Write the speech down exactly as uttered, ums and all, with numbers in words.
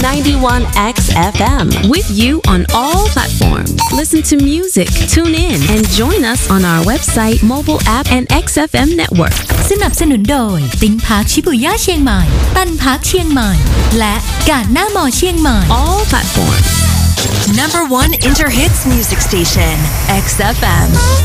ninety-one X F M. With you on all platforms. Listen to music, tune in, and join us on our website, mobile app, and เอ็กซ์ เอฟ เอ็ม network. สนับสนุนโดยติ้งพาร์คชิบุย่าเชียงใหม่ตันพาร์คเชียงใหม่และกาดหน้ามอเชียงใหม่ All platforms. Number one Inter Hits music station, X F M.